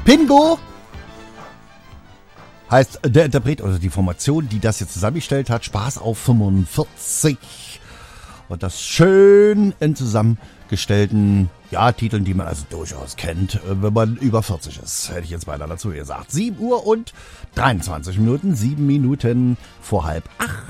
Pingo heißt der Interpret oder die Formation, die das jetzt zusammengestellt hat. Spaß auf 45. Und das schön in zusammengestellten Titeln, die man also durchaus kennt, wenn man über 40 ist. Hätte ich jetzt beinahe dazu gesagt. 7 Uhr und 23 Minuten, 7 Minuten vor 7:30.